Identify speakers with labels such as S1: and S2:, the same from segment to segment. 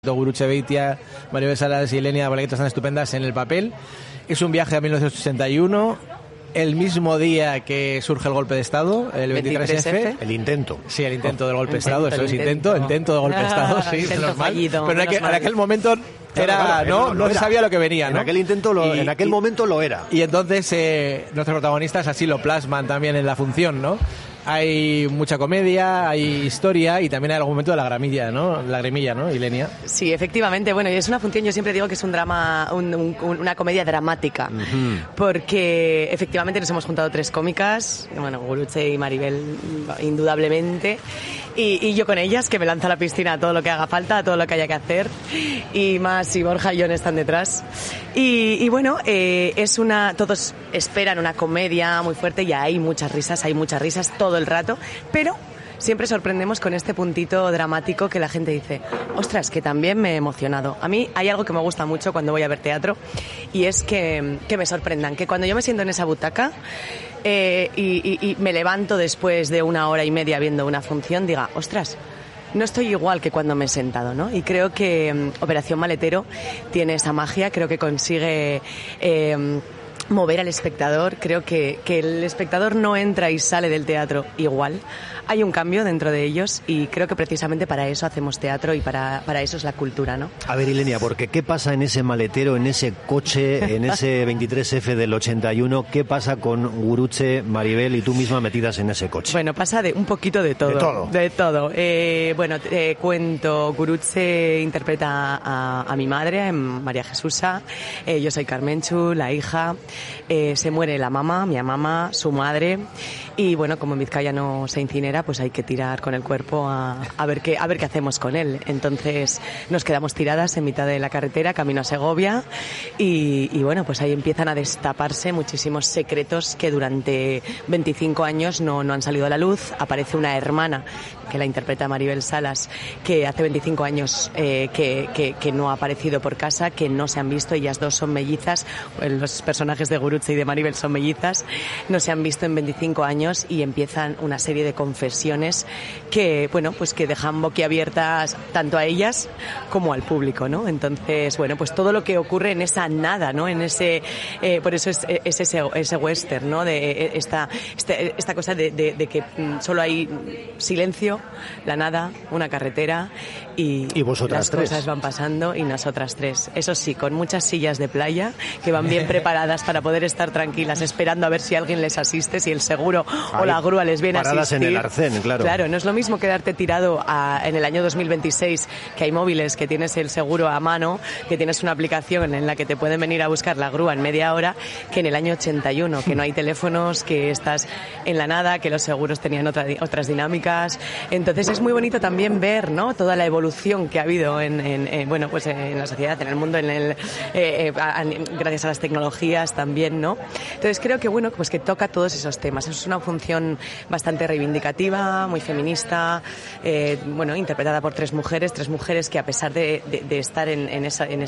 S1: Gurutze Beitia, Maribel Salas y Ilenia Balaguer están estupendas en el papel. Es un viaje a 1981, el mismo día que surge el golpe de Estado, el 23F.
S2: El intento.
S1: Sí, el intento del golpe de Estado, eso es intento de golpe de Estado, sí, menos mal.
S3: Fallido,
S1: pero en aquel momento era, no se sabía lo que venía, ¿no?
S2: En aquel momento lo era.
S1: Y entonces nuestros protagonistas así lo plasman también en la función, ¿no? Hay mucha comedia, hay historia y también hay algún momento de lagrimilla, ¿no, Ilenia?
S3: Sí, efectivamente. Bueno, y es una función, yo siempre digo que es un drama, una comedia dramática, porque efectivamente nos hemos juntado tres cómicas, bueno, Gurutze y Maribel, indudablemente, y yo con ellas, que me lanzo a la piscina a todo lo que haga falta, a todo lo que haya que hacer, y más si Borja y Jon están detrás. Y bueno, todos esperan una comedia muy fuerte y hay muchas risas todo el rato, pero siempre sorprendemos con este puntito dramático que la gente dice, ostras, que también me he emocionado. A mí hay algo que me gusta mucho cuando voy a ver teatro y es que me sorprendan, que cuando yo me siento en esa butaca y me levanto después de 1 hora y media viendo una función, diga, ostras, no estoy igual que cuando me he sentado, ¿no? Y creo que Operación Maletero tiene esa magia, creo que consigue mover al espectador. Creo que el espectador no entra y sale del teatro igual. Hay un cambio dentro de ellos y creo que precisamente para eso hacemos teatro y para eso es la cultura, ¿no?
S2: A ver, Ilenia, porque ¿qué pasa en ese maletero, en ese coche, en ese 23F del 81? ¿Qué pasa con Gurutze, Maribel y tú misma metidas en ese coche?
S3: Bueno, pasa de un poquito de todo. De todo. Bueno, te cuento, Gurutze interpreta a mi madre, María Jesusa. Yo soy Carmenchu, la hija. Se muere la mamá, mi mamá, su madre. Y bueno, como en Vizcaya no se incinera, pues hay que tirar con el cuerpo a ver qué hacemos con él. Entonces nos quedamos tiradas en mitad de la carretera, camino a Segovia, y bueno, pues ahí empiezan a destaparse muchísimos secretos que durante 25 años no han salido a la luz. Aparece una hermana, que la interpreta Maribel Salas, que hace 25 años que no ha aparecido por casa, que no se han visto. Ellas dos son mellizas, los personajes de Gurutze y de Maribel son mellizas, no se han visto en 25 años y empiezan una serie de confesiones que, bueno, pues que dejan boquiabiertas tanto a ellas como al público, ¿no? Entonces, bueno, pues todo lo que ocurre en esa nada, ¿no? En ese, por eso es ese western, ¿no? De esta cosa de que solo hay silencio, la nada, una carretera y
S2: vosotras
S3: las
S2: tres
S3: cosas van pasando y nosotras tres. Eso sí, con muchas sillas de playa que van bien preparadas para poder estar tranquilas esperando a ver si alguien les asiste, si el seguro o la grúa les viene a asistir.
S2: Paradas en el arcén, claro.
S3: Claro, no es lo mismo quedarte tirado en el año 2026, que hay móviles, que tienes el seguro a mano, que tienes una aplicación en la que te pueden venir a buscar la grúa en media hora, que en el año 81, que no hay teléfonos, que estás en la nada, que los seguros tenían otras dinámicas. Entonces es muy bonito también ver, ¿no?, toda la evolución que ha habido bueno, pues en la sociedad, en el mundo, gracias a las tecnologías también, ¿no? Entonces creo que, bueno, pues que toca todos esos temas. Es una función bastante reivindicativa, muy feminista, bueno, interpretada por tres mujeres que a pesar de estar en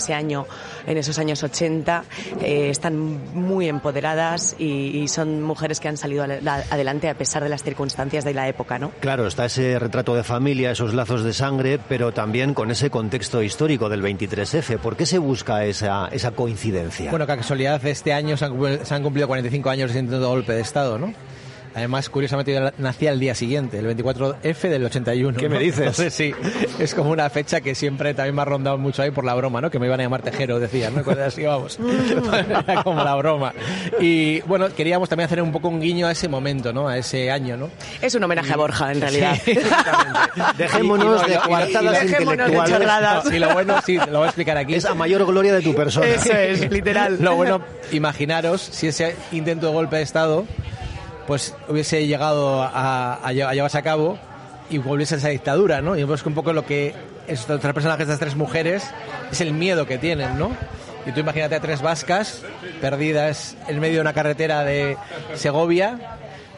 S3: esos años 80, están muy empoderadas y son mujeres que han salido adelante a pesar de las circunstancias de la época, ¿no?
S2: Claro, está ese retrato de familia, esos lazos de sangre, pero también con ese contexto histórico del 23F. ¿Por qué se busca esa coincidencia?
S1: Bueno, que a casualidad este año se han cumplido 45 años de intento de golpe de Estado, ¿no? Además, curiosamente, yo nacía el día siguiente, el 24F del 81.
S2: ¿Qué me dices?
S1: Entonces, sí, es como una fecha que siempre también me ha rondado mucho ahí por la broma, ¿no? Que me iban a llamar Tejero, decían, ¿no? Cosas así, vamos. Era como la broma. Y, bueno, queríamos también hacer un poco un guiño a ese momento, ¿no? A ese año, ¿no?
S3: Es un homenaje a Borja, en realidad.
S1: Sí,
S2: Dejémonos de coartadas intelectuales.
S3: De chorradas.
S1: Y lo bueno, sí, lo voy a explicar aquí.
S2: Es a mayor gloria de tu persona.
S3: Eso es, literal.
S1: Lo bueno, imaginaros si ese intento de golpe de Estado pues hubiese llegado a llevarse a cabo y volviese a esa dictadura, ¿no? Y pues que un poco lo que estos tres personajes, estas tres mujeres, es el miedo que tienen, ¿no? Y tú imagínate a tres vascas perdidas en medio de una carretera de Segovia,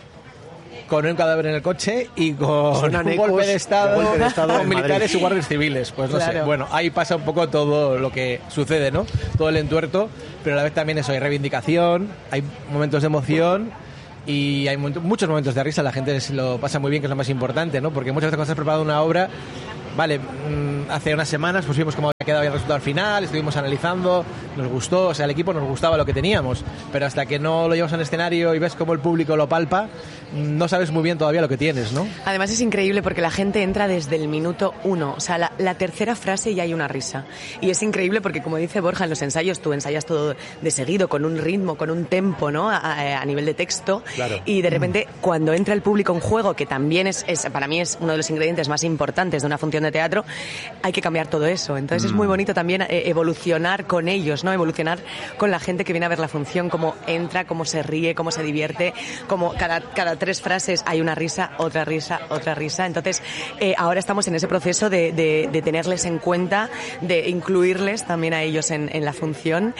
S1: con un cadáver en el coche y con un golpe de Estado con militares y guardias civiles. Pues no sé, bueno, ahí pasa un poco todo lo que sucede, ¿no? Todo el entuerto, pero a la vez también eso, hay reivindicación, hay momentos de emoción. Y hay muchos momentos de risa, la gente lo pasa muy bien, que es lo más importante, ¿no? Porque muchas veces cuando estás preparando una obra vale, hace unas semanas pues vimos cómo había quedado el resultado al final, estuvimos analizando, nos gustó, o sea, al equipo nos gustaba lo que teníamos, pero hasta que no lo llevas en escenario y ves cómo el público lo palpa, no sabes muy bien todavía lo que tienes, ¿no?
S3: Además es increíble porque la gente entra desde el minuto 1, o sea, la tercera frase ya hay una risa. Y es increíble porque, como dice Borja, en los ensayos tú ensayas todo de seguido, con un ritmo, con un tempo, ¿no? A nivel de texto.
S2: Claro.
S3: Y de repente, cuando entra el público en juego, que también es para mí es uno de los ingredientes más importantes de una función de teatro, hay que cambiar todo eso. Entonces es muy bonito también evolucionar con ellos, ¿no? Evolucionar con la gente que viene a ver la función, cómo entra, cómo se ríe, cómo se divierte, cómo cada 3 frases hay una risa, otra risa, otra risa. Entonces ahora estamos en ese proceso de tenerles en cuenta, de incluirles también a ellos en la función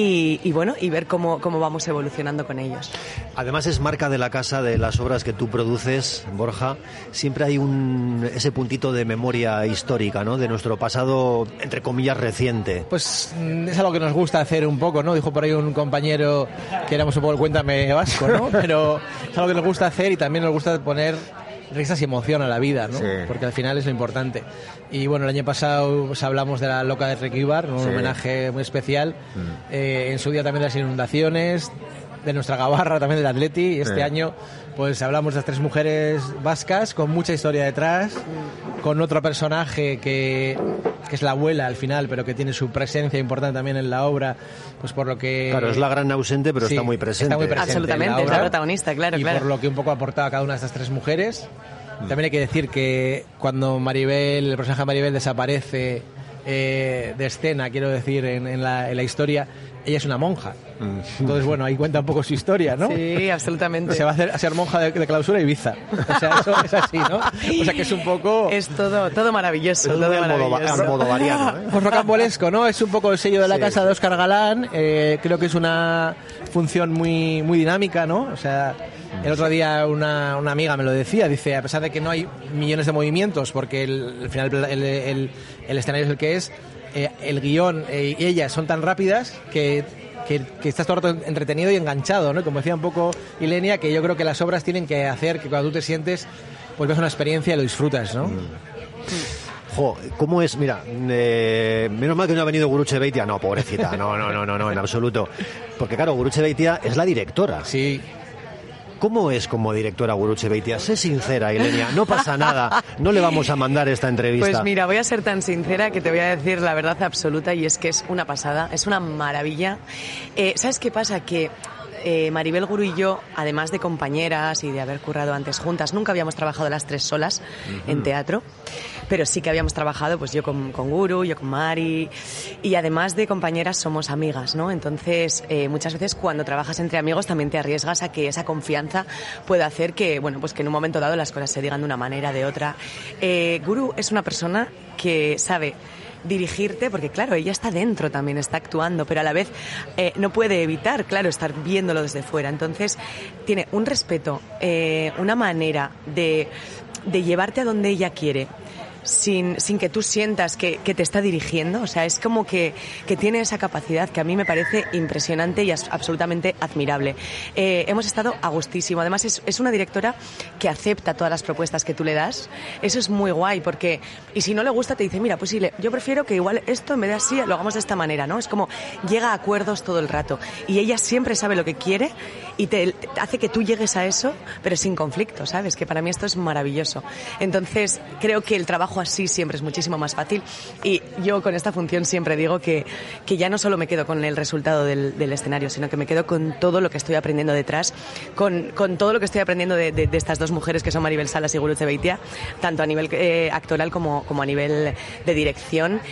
S3: y bueno, y ver cómo vamos evolucionando con ellos.
S2: Además es marca de la casa, de las obras que tú produces, Borja, siempre hay ese puntito de memoria histórica, ¿no? De nuestro pasado, entre comillas, reciente.
S1: Pues es algo que nos gusta hacer un poco, ¿no? Dijo por ahí un compañero que éramos un poco el cuéntame vasco, ¿no? Pero es algo que nos gusta hacer y también nos gusta poner risas y emoción a la vida, ¿no?
S2: Sí.
S1: Porque al final es lo importante. Y bueno, el año pasado pues, hablamos de la loca de Requibar, ¿no? Un homenaje muy especial. En su día también de las inundaciones, de nuestra gabarra también del Atleti, y este año pues hablamos de las 3 mujeres vascas con mucha historia detrás, con otro personaje que es la abuela al final, pero que tiene su presencia importante también en la obra, pues por lo que...
S2: Claro, es la gran ausente, pero
S1: sí,
S2: está muy presente.
S3: Absolutamente,
S1: en la obra,
S3: es la protagonista, claro,
S1: y
S3: claro.
S1: por lo que un poco ha aportado a cada una de estas 3 mujeres. También hay que decir que cuando el personaje de Maribel desaparece de escena, quiero decir, en la historia, ella es una monja. Entonces, bueno, ahí cuenta un poco su historia, ¿no?
S3: Sí, absolutamente.
S1: Se va a ser monja de clausura y Ibiza. O sea, eso es así, ¿no? O sea, que es un poco...
S3: Es todo maravilloso.
S2: Es
S3: todo
S2: maravilloso. Almodovariano, ¿eh?
S1: Pues rocambolesco, ¿no? Es un poco el sello de la casa de Óscar Galán. Creo que es una función muy, muy dinámica, ¿no? O sea, el otro día una amiga me lo decía, dice, a pesar de que no hay millones de movimientos, porque al final el escenario es el que es, el guión y ellas son tan rápidas que estás todo el rato entretenido y enganchado, ¿no? Como decía un poco Ilenia, que yo creo que las obras tienen que hacer que cuando tú te sientes, pues ves una experiencia y lo disfrutas, ¿no?
S2: Jo, ¿cómo es? Mira, menos mal que no ha venido Gurutze Beitia. No, pobrecita, no, en absoluto. Porque claro, Gurutze Beitia es la directora.
S1: Sí.
S2: ¿Cómo es como directora Gurutze Beitia? Sé sincera, Ilenia, no pasa nada, no le vamos a mandar esta entrevista.
S3: Pues mira, voy a ser tan sincera que te voy a decir la verdad absoluta, y es que es una pasada, es una maravilla. ¿Sabes qué pasa? Que Maribel Guru y yo, además de compañeras y de haber currado antes juntas, nunca habíamos trabajado las 3 solas en teatro, pero sí que habíamos trabajado, pues yo con Guru, yo con Mari, y además de compañeras somos amigas, ¿no? Entonces, muchas veces cuando trabajas entre amigos también te arriesgas a que esa confianza pueda hacer que, bueno, pues que en un momento dado las cosas se digan de una manera, de otra. Guru es una persona que sabe dirigirte, porque claro, ella está dentro también, está actuando, pero a la vez no puede evitar, claro, estar viéndolo desde fuera. Entonces tiene un respeto, una manera de llevarte a donde ella quiere, sin que tú sientas que te está dirigiendo. O sea, es como que tiene esa capacidad que a mí me parece impresionante y absolutamente admirable. Hemos estado a gustísimo. Además, es una directora que acepta todas las propuestas que tú le das. Eso es muy guay, porque... Y si no le gusta, te dice, mira, pues sí, yo prefiero que igual esto, en vez de así, lo hagamos de esta manera, ¿no? Es como, llega a acuerdos todo el rato. Y ella siempre sabe lo que quiere y te hace que tú llegues a eso, pero sin conflicto, ¿sabes? Que para mí esto es maravilloso. Entonces, creo que el trabajo así siempre es muchísimo más fácil, y yo con esta función siempre digo que ya no solo me quedo con el resultado del escenario, sino que me quedo con todo lo que estoy aprendiendo detrás, con todo lo que estoy aprendiendo de estas 2 mujeres que son Maribel Salas y Gurutze Beitia, tanto a nivel actoral como a nivel de dirección,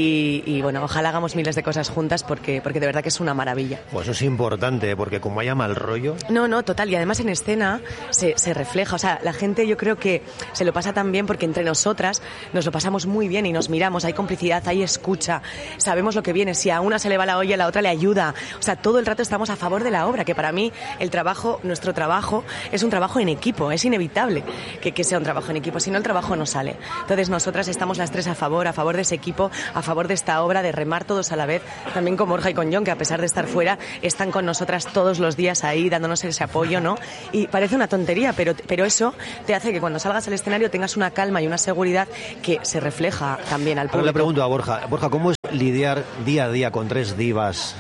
S3: y bueno, ojalá hagamos miles de cosas juntas porque de verdad que es una maravilla.
S2: Pues eso es importante, porque como haya mal rollo...
S3: No, total, y además en escena se refleja, o sea, la gente yo creo que se lo pasa tan bien porque entre nosotras nos lo pasamos muy bien y nos miramos, hay complicidad, hay escucha, sabemos lo que viene, si a una se le va la olla, a la otra le ayuda, o sea, todo el rato estamos a favor de la obra, que para mí nuestro trabajo es un trabajo en equipo, es inevitable que sea un trabajo en equipo, si no el trabajo no sale. Entonces nosotras estamos las 3 a favor de ese equipo, a favor de esta obra, de remar todos a la vez, también con Borja y con Jon, que a pesar de estar fuera, están con nosotras todos los días ahí. ahí dándonos ese apoyo, ¿no? Y parece una tontería, pero eso te hace que cuando salgas al escenario tengas una calma y una seguridad que se refleja también al público.
S2: Ahora le pregunto a Borja, ¿cómo es lidiar día a día con 3 divas?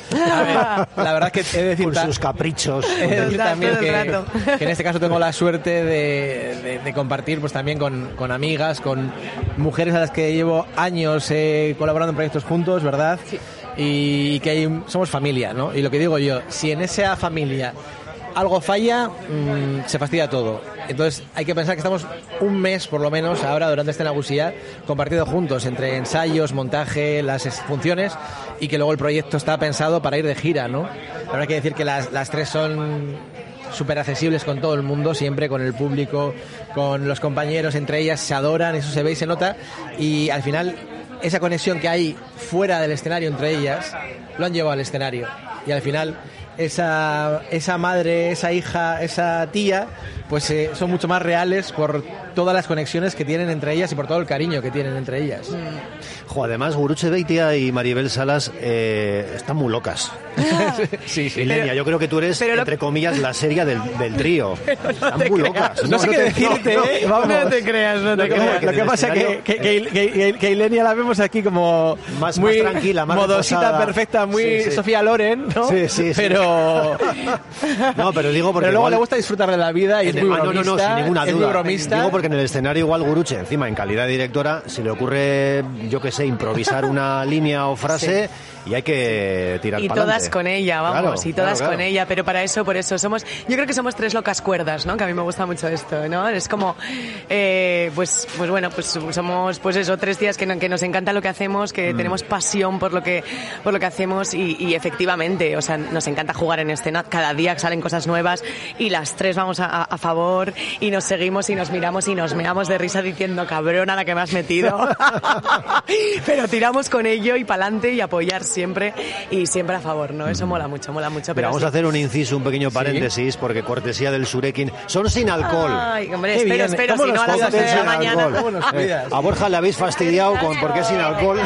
S1: La verdad es que he de decir
S2: con sus caprichos.
S1: He de decir también que en este caso tengo la suerte de compartir pues también con amigas, con mujeres a las que llevo años colaborando en proyectos juntos, ¿verdad?
S3: Sí.
S1: Y que somos familia, ¿no? Y lo que digo yo, si en esa familia algo falla, se fastidia todo. Entonces hay que pensar que estamos un mes por lo menos ahora durante este Nagusia compartido juntos entre ensayos, montaje, las funciones, y que luego el proyecto está pensado para ir de gira, ¿no? Ahora hay que decir que las 3 son súper accesibles con todo el mundo, siempre con el público, con los compañeros, entre ellas se adoran, eso se ve y se nota, y al final esa conexión que hay fuera del escenario entre ellas lo han llevado al escenario, y al final esa madre, esa hija, esa tía, pues son mucho más reales por todas las conexiones que tienen entre ellas y por todo el cariño que tienen entre ellas.
S2: Además, Gurutze Beitia y Maribel Salas están muy locas.
S1: Sí.
S2: Ilenia, yo creo que tú eres, entre comillas, la seria del trío. Están muy locas.
S1: No sé qué decirte, Vamos.
S3: No te creas.
S1: Lo que pasa es que Ilenia la vemos aquí como
S2: más
S1: muy
S2: tranquila, más
S1: modosita,
S2: reposada.
S1: perfecta, muy Sofía Loren, ¿no?
S2: Sí.
S1: Pero
S2: no, pero digo porque
S1: pero luego
S2: igual
S1: le gusta disfrutar de la vida y es muy bromista.
S2: No, sin ninguna duda.
S1: Es muy bromista.
S2: Digo porque en el escenario igual Gurutze, encima en calidad de directora, se le ocurre, yo qué sé, improvisar una línea o frase y hay que tirar para adelante.
S3: Y todas con ella, vamos,
S2: claro.
S3: Con ella, pero por eso yo creo que somos 3 locas cuerdas, ¿no? Que a mí me gusta mucho esto, ¿no? Es como, pues somos, pues eso, 3 días que nos encanta lo que hacemos, que tenemos pasión por lo que hacemos y efectivamente, o sea, nos encanta jugar en escena, cada día salen cosas nuevas y las 3 vamos a favor y nos seguimos y nos miramos y nos meamos de risa diciendo, cabrona, la que me has metido. Pero tiramos con ello y pa'lante y apoyar siempre y siempre a favor, ¿no? Eso mola mucho.
S2: Pero vamos a hacer un inciso, un pequeño paréntesis, porque cortesía del Surekin, son sin alcohol.
S3: Ay, hombre, espero, si no a las 12 de la mañana.
S2: A Borja le habéis fastidiado porque es sin alcohol.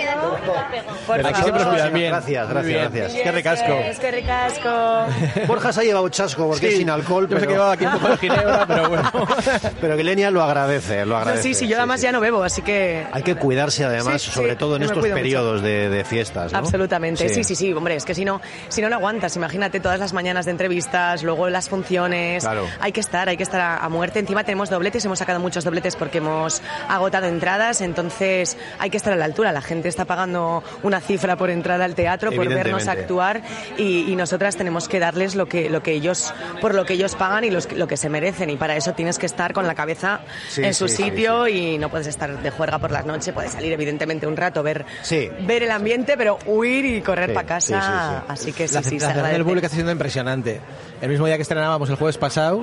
S1: Aquí siempre os cuidan bien.
S2: Gracias.
S1: Qué recasco.
S3: Es que recasco.
S2: Borja se ha llevado chasco porque es sin alcohol.
S1: Yo me he quedado aquí un poco de ginebra, pero bueno.
S2: Pero que Lenia lo agradece.
S3: Sí, yo además ya no bebo, así que...
S2: Hay que cuidarse además, sobre todo en estos periodos de fiestas, ¿no?
S3: Absolutamente, sí, hombre, es que si no aguantas, imagínate todas las mañanas de entrevistas, luego las funciones,
S2: claro.
S3: hay que estar a muerte, encima tenemos dobletes, hemos sacado muchos dobletes porque hemos agotado entradas, entonces hay que estar a la altura, la gente está pagando una cifra por entrada al teatro, por vernos actuar y nosotras tenemos que darles por lo que ellos pagan y lo que se merecen, y para eso tienes que estar con la cabeza en su sitio y no puedes estar de juerga por las noches, puedes salir evidentemente un rato, ver el ambiente, pero huir y correr para casa, así que
S1: la aceptación del público está siendo impresionante. El mismo día que estrenábamos el jueves pasado,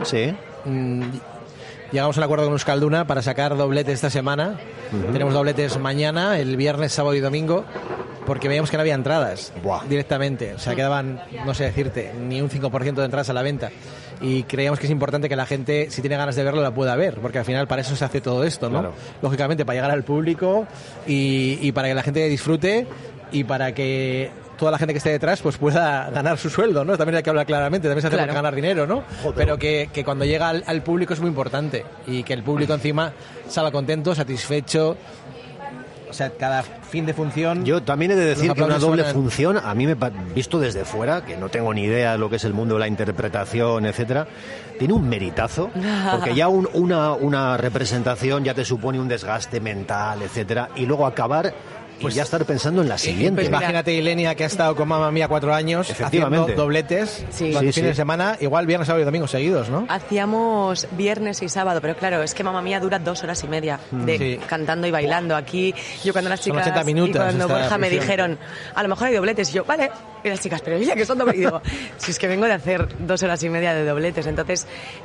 S1: llegamos a un acuerdo con Euskalduna para sacar dobletes esta semana. Tenemos dobletes mañana, el viernes, sábado y domingo, porque veíamos que no había entradas directamente. O sea, quedaban, no sé decirte, ni un 5% de entradas a la venta. Y creíamos que es importante que la gente, si tiene ganas de verlo, la pueda ver, porque al final para eso se hace todo esto, ¿no? Claro. Lógicamente, para llegar al público y para que la gente disfrute y para que toda la gente que esté detrás pues pueda ganar su sueldo, ¿no? También hay que hablar claramente, también se hace para ganar dinero, ¿no? Pero que cuando llega al público es muy importante y que el público encima salga contento, satisfecho. O sea, cada fin de función...
S2: Yo también he de decir que una doble función, a mí visto desde fuera, que no tengo ni idea de lo que es el mundo de la interpretación, etcétera, tiene un meritazo, porque ya una representación ya te supone un desgaste mental, etcétera, y luego acabar... Pues ya estar pensando en la siguiente.
S1: Pues imagínate, Ilenia, que ha estado con Mamma Mía 4 años haciendo dobletes durante fines de semana, igual viernes, sábado y domingo seguidos, ¿no?
S3: Hacíamos viernes y sábado, pero claro, es que Mamma Mía dura 2 horas y media cantando y bailando. Aquí, yo cuando las chicas...
S1: Son 80 minutos.
S3: Y cuando Borja me dijeron, a lo mejor hay dobletes, y yo, vale. Y las chicas, pero ya que son dobletes. Y digo, si es que vengo de hacer 2 horas y media de dobletes. Entonces,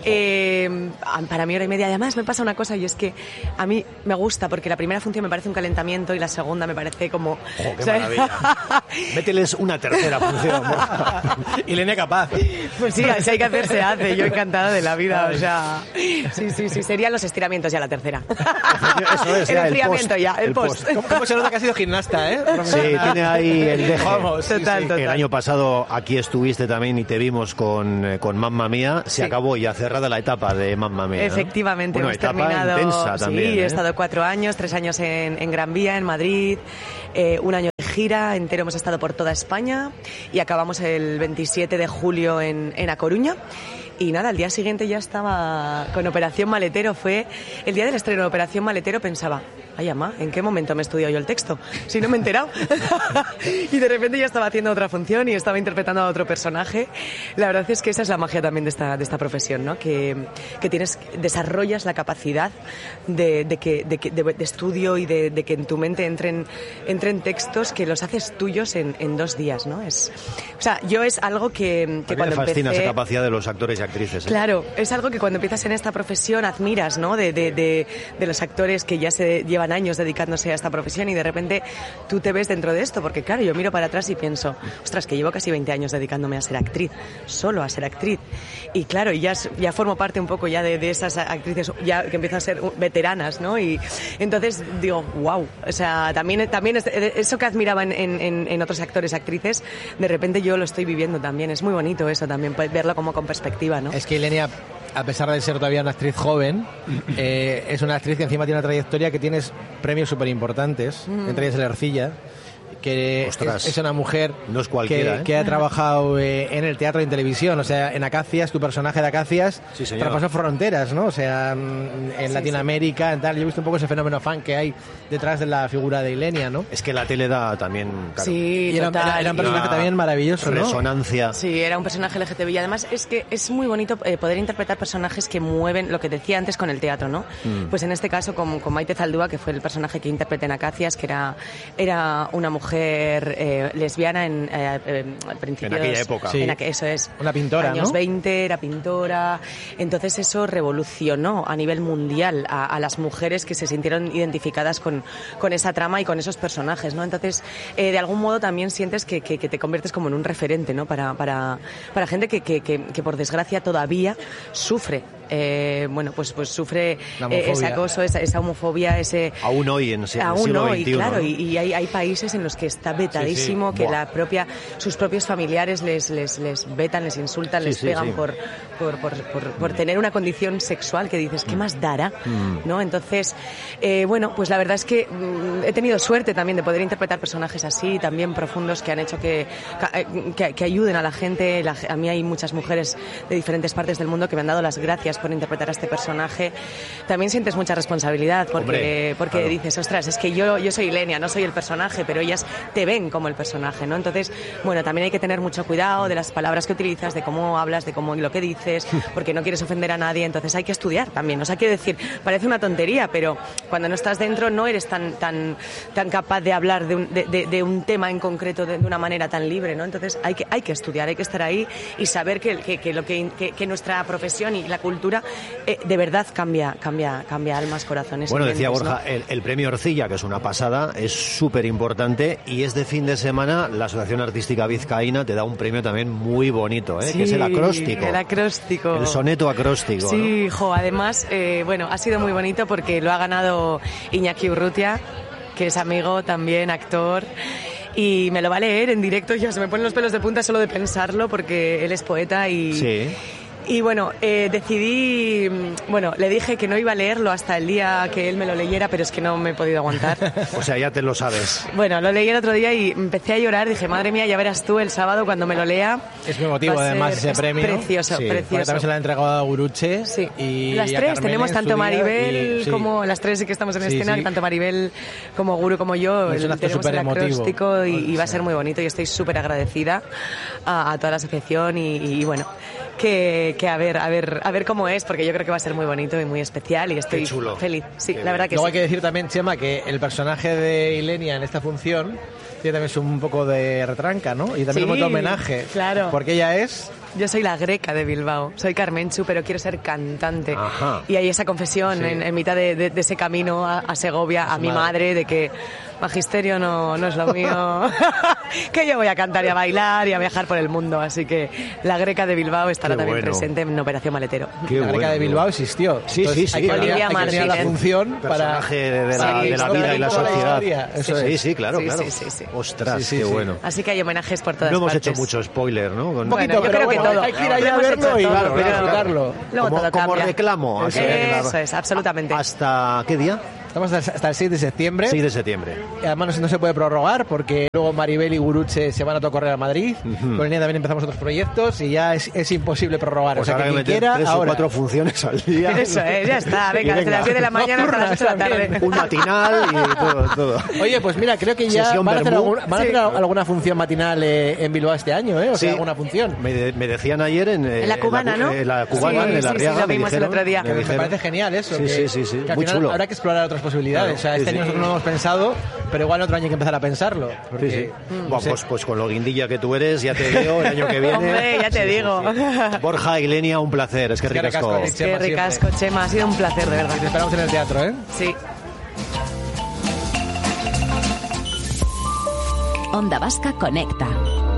S3: para mí 1 hora y media. Además, me pasa una cosa, y es que a mí me gusta, porque la primera función me parece un calentamiento y la segunda me parece parece como...
S2: ¡Qué maravilla! Mételes una tercera función.
S1: Ilenia capaz.
S3: Pues sí, si hay que hacer, se hace. Yo encantada de la vida, o sea... Sí, serían los estiramientos ya la tercera.
S2: Eso es,
S3: el enfriamiento ya, el post.
S1: ¿Cómo se nota que ha sido gimnasta,
S2: Sí, tiene ahí el deje.
S1: Vamos,
S3: total.
S2: El año pasado aquí estuviste también y te vimos con Mamma Mía. Se acabó ya cerrada la etapa de Mamma Mía.
S3: Efectivamente,
S2: hemos terminado. Intensa también.
S3: Sí, he estado 4 años, 3 años en Gran Vía, en Madrid, 1 año de gira entero, hemos estado por toda España y acabamos el 27 de julio en A Coruña. Y nada, al día siguiente ya estaba con Operación Maletero. Fue el día del estreno de Operación Maletero, pensaba, ay, ama, ¿en qué momento me he estudiado yo el texto? Si no me he enterado. Y de repente ya estaba haciendo otra función y estaba interpretando a otro personaje. La verdad es que esa es la magia también de esta profesión, ¿no? Que desarrollas la capacidad de estudio y de que en tu mente entren textos que los haces tuyos en 2 días, ¿no? Yo es algo que cuando
S2: me fascina
S3: empecé,
S2: esa capacidad de los actores y actrices.
S3: Claro, es algo que cuando empiezas en esta profesión admiras, ¿no? De los actores que ya se llevan años dedicándose a esta profesión y de repente tú te ves dentro de esto, porque claro, yo miro para atrás y pienso, ostras, que llevo casi 20 años dedicándome a ser actriz, solo a ser actriz. Y claro, ya formo parte un poco ya de esas actrices ya que empiezan a ser veteranas, ¿no? Y entonces digo, wow, o sea, también eso que admiraba en otros actores y actrices, de repente yo lo estoy viviendo también. Es muy bonito eso también, verlo como con perspectiva, ¿no?
S1: Es que Ilenia, a pesar de ser todavía una actriz joven, es una actriz que encima tiene una trayectoria que tienes premios súper importantes, entre ellas el Ercilla, que es una mujer
S2: no es cualquiera,
S1: que ha trabajado en el teatro y en televisión. O sea, en Acacias, tu personaje de Acacias traspasó fronteras, ¿no? O sea, en Latinoamérica, en tal. Yo he visto un poco ese fenómeno fan que hay detrás de la figura de Ilenia, ¿no?
S2: Es que la tele da también... Claro,
S3: sí,
S1: y era un personaje también maravilloso, ¿no?
S2: Resonancia.
S3: Sí, era un personaje LGTBI. Y además es que es muy bonito poder interpretar personajes que mueven lo que decía antes con el teatro, ¿no? Pues en este caso con Maite Zaldúa, que fue el personaje que interpreté en Acacias, que era una mujer lesbiana en principios...
S2: En aquella época.
S1: Sí.
S3: Eso es.
S1: Una pintora,
S3: años
S1: ¿no?
S3: 20, era pintora. Entonces eso revolucionó a nivel mundial a las mujeres que se sintieron identificadas con esa trama y con esos personajes, ¿no? Entonces, de algún modo también sientes que te conviertes como en un referente, ¿no? Para gente que por desgracia todavía sufre. Pues sufre ese acoso, esa homofobia, ese...
S2: Aún hoy, en el siglo XXI.
S3: Claro, y hay países en los que está vetadísimo, que sus propios familiares les vetan, les insultan, les pegan por tener una condición sexual que dices, ¿qué más dará? ¿No? Entonces, pues la verdad es que he tenido suerte también de poder interpretar personajes así, también profundos, que han hecho que ayuden a la gente. A mí hay muchas mujeres de diferentes partes del mundo que me han dado las gracias por interpretar a este personaje. También sientes mucha responsabilidad porque claro, dices, ostras, es que yo soy Ilenia, no soy el personaje, pero ellas te ven como el personaje, ¿no? Entonces, también hay que tener mucho cuidado de las palabras que utilizas, de cómo hablas, de lo que dices, porque no quieres ofender a nadie. Entonces hay que estudiar también. O sea, quiero decir, parece una tontería, pero cuando no estás dentro no eres tan capaz de hablar de un tema en concreto de una manera tan libre, ¿no? Entonces hay que estudiar, hay que estar ahí y saber que nuestra profesión y la cultura de verdad cambia almas, corazones.
S2: Bueno, decía
S3: mentes,
S2: Borja,
S3: ¿no?
S2: el premio Ercilla, que es una pasada, es súper importante, y este fin de semana la Asociación Artística Vizcaína te da un premio también muy bonito,
S3: sí,
S2: que es el acróstico.
S3: El acróstico.
S2: El soneto acróstico.
S3: Sí,
S2: ¿no?
S3: Además, ha sido muy bonito porque lo ha ganado Iñaki Urrutia, que es amigo también, actor. Y me lo va a leer en directo, ya se me ponen los pelos de punta solo de pensarlo, porque él es poeta y...
S2: Sí.
S3: Y decidí, le dije que no iba a leerlo hasta el día que él me lo leyera, pero es que no me he podido aguantar.
S2: O sea, ya te lo sabes.
S3: Bueno, lo leí el otro día y empecé a llorar, dije, madre mía, ya verás tú el sábado cuando me lo lea.
S1: Es muy emotivo además ese premio.
S3: Precioso,
S1: sí,
S3: precioso.
S1: También se la ha entregado a Guruche.
S3: Sí.
S1: Y
S3: las tres,
S1: Carmen
S3: tenemos tanto Maribel como las tres que estamos en escena, tanto Maribel como Guru como yo, tenemos el acróstico y va a ser muy bonito y estoy súper agradecida a toda la asociación y que a ver cómo es, porque yo creo que va a ser muy bonito y muy especial y estoy feliz. Sí, la verdad que
S1: Luego
S3: sí.
S1: hay que decir también, Chema, que el personaje de Ilenia en esta función tiene también un poco de retranca, ¿no? Y también un homenaje.
S3: Claro.
S1: Porque ella es...
S3: Yo soy la Greca de Bilbao, soy Carmenchu, pero quiero ser cantante.
S2: Ajá.
S3: Y hay esa confesión en mitad de ese camino a Segovia, a mi madre, de que Magisterio no es lo mío. Que yo voy a cantar y a bailar y a viajar por el mundo. Así que la Greca de Bilbao estará también presente en Operación Maletero.
S1: La Greca de Bilbao existió.
S2: Sí.
S3: Olivia Martínez.
S1: Hay que la función
S2: personaje de la vida y la sociedad. Sí, claro.
S3: Sí.
S2: Ostras, qué bueno.
S3: Así que hay homenajes por todas partes.
S2: No hemos hecho mucho spoiler, ¿no?
S1: Un poquito, pero yo creo que todo. Hay que ir allá a verlo y disfrutarlo.
S2: Como reclamo.
S3: Eso es, absolutamente.
S2: ¿Hasta qué día?
S1: Estamos hasta el 6 de septiembre.
S2: 6 de septiembre.
S1: Además no se puede prorrogar porque luego Maribel y Gurutze se van a correr a Madrid. Con el niño también empezamos otros proyectos y ya es imposible prorrogar.
S2: Pues
S1: o sea, que quien
S2: quiera
S1: 3
S2: o 4 funciones al día.
S3: Eso es, ya está. Venga, desde las 10 de la mañana hasta las 8 de la tarde.
S2: Un matinal y todo.
S1: Oye, pues mira, creo que ya van a hacer alguna función matinal en Bilbao este año, ¿eh? O sea, alguna función.
S2: Me decían ayer en
S3: la Cubana, ¿no?
S2: La Cubana, en la Arriaga.
S3: Sí, lo vimos el otro día.
S1: Me parece genial eso.
S2: Sí.
S1: Que
S2: Muy chulo.
S1: Habrá que explorar otras posibilidades. O sea, este año nosotros no hemos pensado, pero igual otro año hay que empezar a pensarlo. Porque,
S2: pues con lo guindilla que tú eres, ya te veo el año que viene.
S3: Hombre, ya te digo.
S2: Borja y Lenia, un placer. Es que ricasco.
S3: Qué ricasco, Chema. Ha sido un placer, de verdad.
S1: Y te esperamos en el teatro, ¿eh?
S3: Sí.
S4: Onda Vasca Conecta.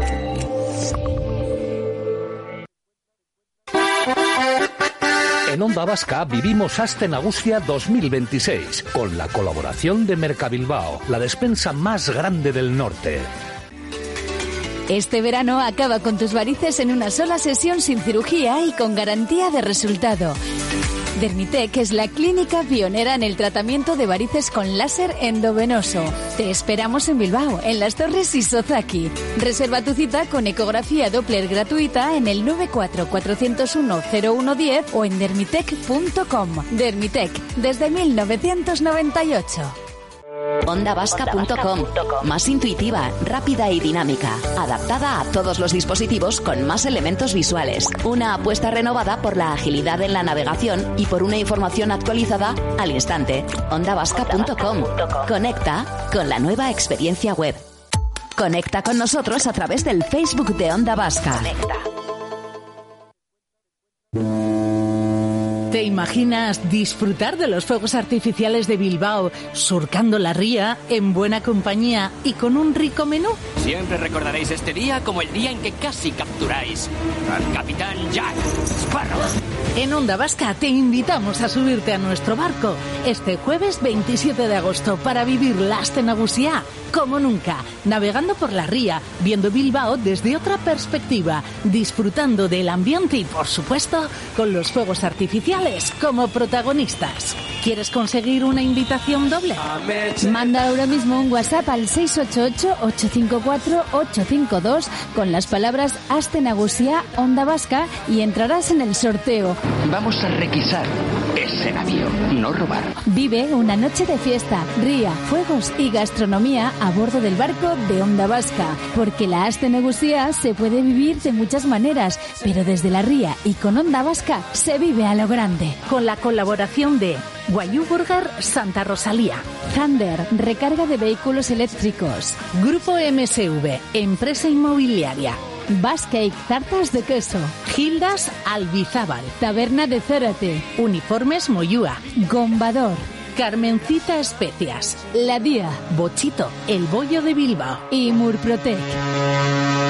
S5: En Onda Vasca vivimos Aste Nagusia 2026 con la colaboración de Mercabilbao, la despensa más grande del norte.
S4: Este verano acaba con tus varices en una sola sesión sin cirugía y con garantía de resultado. Dermitec es la clínica pionera en el tratamiento de varices con láser endovenoso. Te esperamos en Bilbao, en Las Torres y Sozaki. Reserva tu cita con ecografía Doppler gratuita en el 94-401-0110 o en dermitec.com. Dermitec, desde 1998. OndaVasca.com. Más intuitiva, rápida y dinámica. Adaptada a todos los dispositivos con más elementos visuales. Una apuesta renovada por la agilidad en la navegación y por una información actualizada al instante. OndaVasca.com. Conecta con la nueva experiencia web. Conecta con nosotros a través del Facebook de Onda Vasca.
S6: ¿Te imaginas disfrutar de los fuegos artificiales de Bilbao, surcando la ría, en buena compañía y con un rico menú?
S7: Siempre recordaréis este día como el día en que casi capturáis al capitán Jack Sparrow.
S6: En Onda Vasca te invitamos a subirte a nuestro barco este jueves 27 de agosto para vivir la Aste Nagusia como nunca, navegando por la ría, viendo Bilbao desde otra perspectiva, disfrutando del ambiente y, por supuesto, con los fuegos artificiales como protagonistas. ¿Quieres conseguir una invitación doble?
S4: Manda ahora mismo un WhatsApp al 688-854-852 con las palabras Aste Nagusia Onda Vasca y entrarás en el sorteo.
S7: Vamos a requisar ese navío, no robar.
S4: Vive una noche de fiesta, ría, fuegos y gastronomía a bordo del barco de Onda Vasca, porque la Aste Nagusia se puede vivir de muchas maneras, pero desde la ría y con Onda Vasca se vive a lo grande.
S6: Con la colaboración de Guayú Burger Santa Rosalía,
S4: Thunder, recarga de vehículos eléctricos,
S6: Grupo MSV, empresa inmobiliaria,
S4: Bascake, tartas de queso,
S6: Gildas Albizábal,
S4: Taberna de Zárate,
S6: Uniformes Moyúa,
S4: Gombador,
S6: Carmencita Especias,
S4: La Día,
S6: Bochito, El Bollo de Bilbao
S4: y Murprotec.